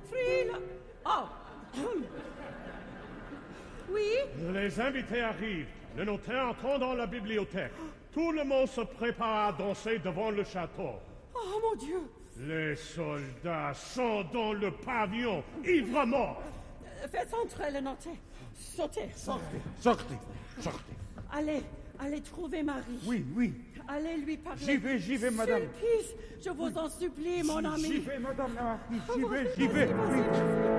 Frila. Oh. Oui? Les invités arrivent. Le notaire entre dans la bibliothèque. Tout le monde se prépare à danser devant le château. Oh, mon Dieu. Les soldats sont dans le pavillon, ivres morts. Faites entrer le notaire. Sautez. Sortez. Allez trouver Marie. Oui. Allez lui parler. J'y vais, madame. Sulpice, je vous en supplie, mon ami. J'y vais, madame la marquise, Oh, j'y vais. vas-y.